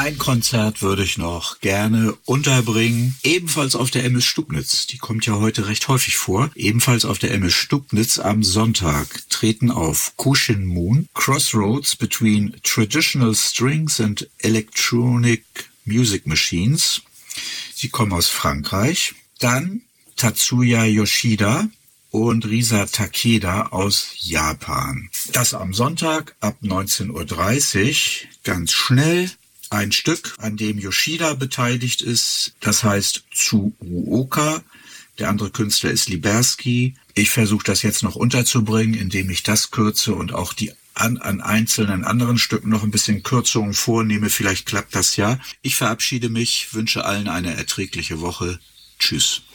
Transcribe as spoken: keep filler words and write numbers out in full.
Ein Konzert würde ich noch gerne unterbringen, ebenfalls auf der M S Stubnitz. Die kommt ja heute recht häufig vor. Ebenfalls auf der M S Stubnitz am Sonntag treten auf Kushin Moon, Crossroads between Traditional Strings and Electronic Music Machines. Sie kommen aus Frankreich. Dann Tatsuya Yoshida und Risa Takeda aus Japan. Das am Sonntag ab neunzehn Uhr dreißig. Ganz schnell ein Stück, an dem Yoshida beteiligt ist. Das heißt Tsuruoka. Der andere Künstler ist Liberski. Ich versuche das jetzt noch unterzubringen, indem ich das kürze und auch die an, an einzelnen anderen Stücken noch ein bisschen Kürzungen vornehme. Vielleicht klappt das ja. Ich verabschiede mich, wünsche allen eine erträgliche Woche. Tschüss.